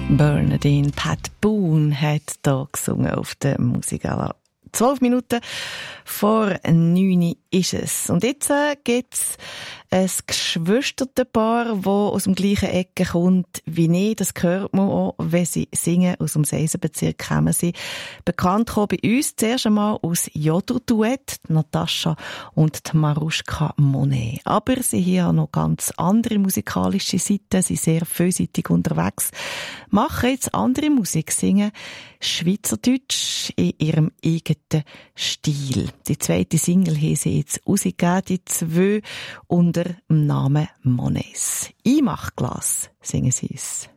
Bernadine Pat Boone hat da gesungen auf der Musikala. 12 Minuten vor 9 ist es. Und jetzt gibt's ein Geschwisterpaar, das aus dem gleichen Ecke kommt wie ich. Das hört man auch, wenn sie singen. Aus dem Seisenbezirk kommen sie. Bekannt kommen bei uns zuerst einmal aus Jodl-Duett, Natascha und die Maruschka Monet. Aber sie haben auch noch ganz andere musikalische Seiten, sind sehr vielseitig unterwegs, machen jetzt andere Musik, singen Schweizerdeutsch in ihrem eigenen Stil. Die zweite Single haben sie jetzt rausgegeben, die 2 unter dem Namen Monets. Einmachglas singen sie es.